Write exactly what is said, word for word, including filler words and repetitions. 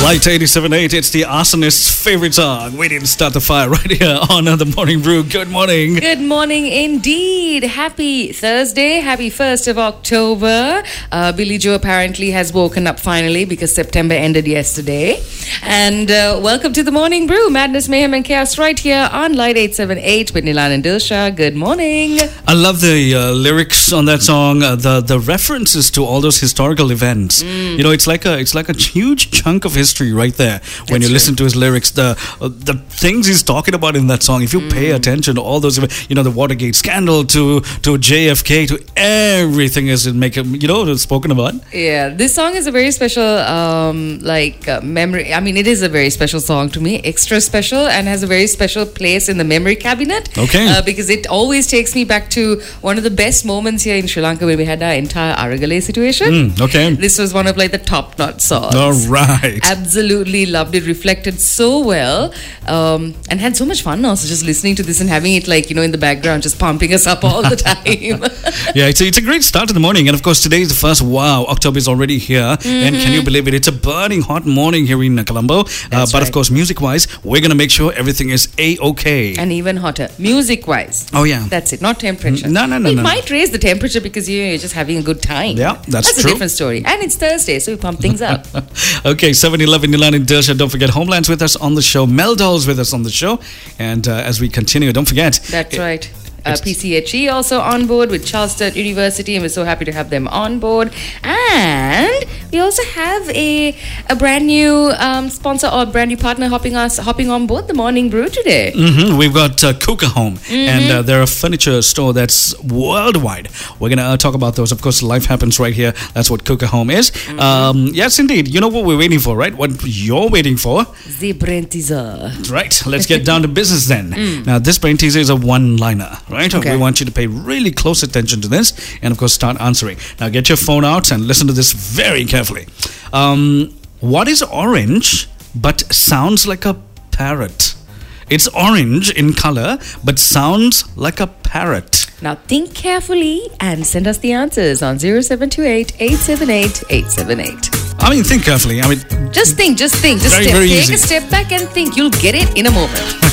Light eighty-seven point eight, it's the arsonist's favorite song. We didn't start the fire right here on The Morning Brew. Good morning. Good morning indeed. Happy Thursday. Happy first of October. Uh, Billy Joe apparently has woken up finally because September ended yesterday. And uh, welcome to The Morning Brew. Madness, Mayhem and Chaos right here on Light eight seven eight with Nilan and Dilsha. Good morning. I love the uh, lyrics on that song, uh, the the references to all those historical events. Mm. You know, it's like a it's like a huge chunk of history right there when That's you listen true. to his lyrics. The uh, the things he's talking about in that song, if you mm. pay attention to all those, you know, the Watergate scandal to to J F K to everything is in make you know spoken about. Yeah, this song is a very special um, like uh, memory. I mean, it is a very special song to me, extra special, and has a very special place in the memory cabinet. Okay, uh, because it always takes me back to one of the best moments here in Sri Lanka when we had our entire Aragale situation. Mm, okay, this was one of like the top notch songs. All right, absolutely loved it. Reflected so well, um, and had so much fun also just listening to this and having it like you know in the background, just pumping us up all the time. Yeah, it's a, it's a great start to the morning, and of course today is the first. Wow, October is already here, mm-hmm. and can you believe it? It's a burning hot morning here in Colombo. Uh, but right. of course, music-wise, we're gonna make sure everything is a-okay. And even hotter, music-wise. Oh yeah, that's it. Not temperature. No, no, no. It no, might no. raise the temperature because you're just having a good time. Yeah, that's, that's true. a different story. And it's Thursday, so we pump things up. Okay, seven eleven Nilan and Dilsha. Don't forget, Homeland's with us on the show. Meldol's with us on the show, and uh, as we continue, don't forget. That's it, right. Uh, P C H E also on board with Charles Sturt University, and we're so happy to have them on board. And we also have a a brand new um, sponsor or brand new partner hopping us hopping on board the Morning Brew today. Mm-hmm. We've got uh, Kuka Home, mm-hmm. and uh, they're a furniture store that's worldwide. We're gonna uh, talk about those. Of course, life happens right here. That's what Kuka Home is. Mm-hmm. Um, yes, indeed. You know what we're waiting for, right? What you're waiting for? The brain teaser. Right. Let's get down to business then. Mm. Now, this brain teaser is a one-liner. Right? Okay. We want you to pay really close attention to this and, of course, start answering. Now, get your phone out and listen to this very carefully. Um, what is orange but sounds like a parrot? It's orange in color but sounds like a parrot. Now, think carefully and send us the answers on zero seven two eight, eight seven eight, eight seven eight. I mean, think carefully. I mean, just think, just think. Just very, step, very take easy. a step back and think. You'll get it in a moment.